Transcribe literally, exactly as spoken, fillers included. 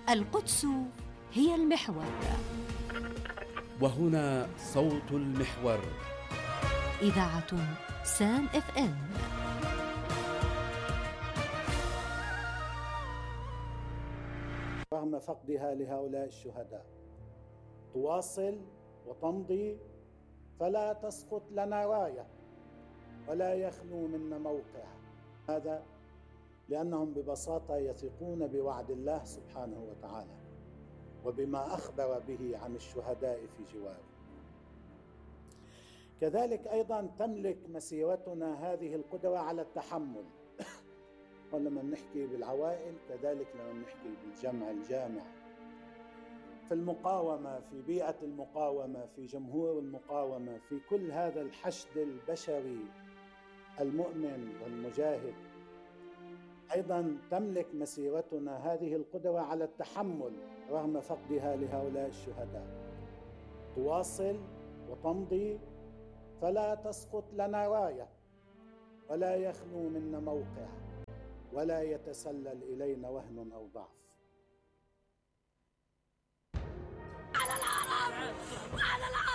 القدس هي المحور، وهنا صوت المحور. إذاعة سان اف ام. رغم فقدها لهؤلاء الشهداء تواصل وتمضي، فلا تسقط لنا راية ولا يخلو منا موقع. هذا لأنهم ببساطة يثقون بوعد الله سبحانه وتعالى وبما أخبر به عن الشهداء في جواره. كذلك أيضا تملك مسيرتنا هذه القدرة على التحمل. ولما نحكي بالعوائل كذلك لما نحكي بالجمع الجامع، في المقاومة، في بيئة المقاومة، في جمهور المقاومة، في كل هذا الحشد البشري المؤمن والمجاهد، أيضا تملك مسيرتنا هذه القدرة على التحمل رغم فقدها لهؤلاء الشهداء. تواصل وتمضي، فلا تسقط لنا راية ولا يخلو منا موقع ولا يتسلل إلينا وهن أو ضعف. على العرب وعلى العرب